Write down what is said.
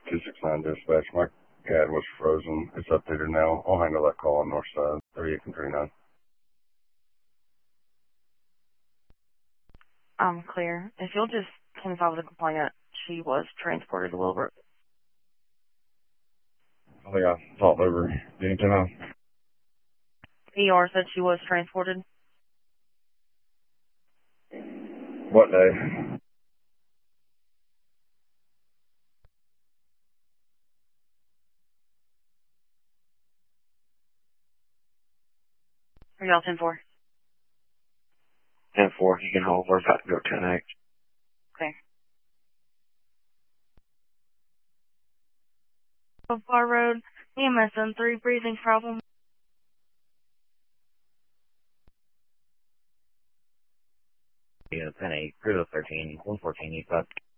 269 dispatch. My CAD was frozen. It's updated now. I'll handle that call on north side. 38 and 39. I'm clear. If you'll just confirm with the complainant, she was transported to Wilbur. I think I talked over anything else. ER said she was transported. What day? Are y'all 10-4? 10-4, you can hold. We're about to go 10-8. Okay. Bar Road, EMS 3 breathing problem. Yeah, 10-8, cruise 13, 114, east side.